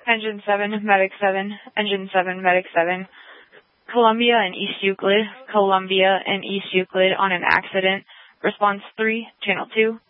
Engine 7, Medic 7, Engine 7, Medic 7. Columbia and East Euclid, Columbia and East Euclid on an accident. Response 3, Channel 2.